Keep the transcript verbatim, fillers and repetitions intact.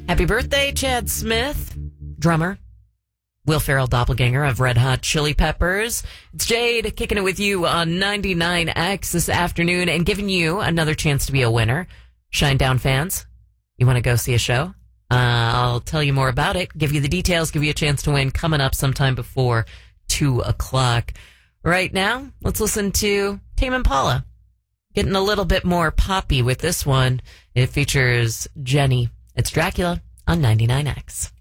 Happy birthday, Chad Smith, drummer, Will Ferrell doppelganger of Red Hot Chili Peppers. It's Jade kicking it with you on ninety-nine X this afternoon and giving you another chance to be a winner. Shinedown fans, you want to go see a show? Uh, I'll tell you more about it, give you the details, give you a chance to win coming up sometime before two o'clock. Right now, let's listen to Tame Impala. Getting a little bit more poppy with this one. It features Jenny. It's Dracula on ninety-nine X.